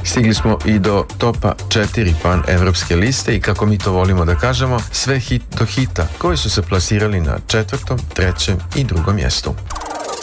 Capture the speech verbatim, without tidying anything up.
Stigli smo i do topa četiri pan-evropske liste i kako mi to volimo da kažemo, sve hit do hita koji su se plasirali na četvrtom, trećem i drugom mjestu.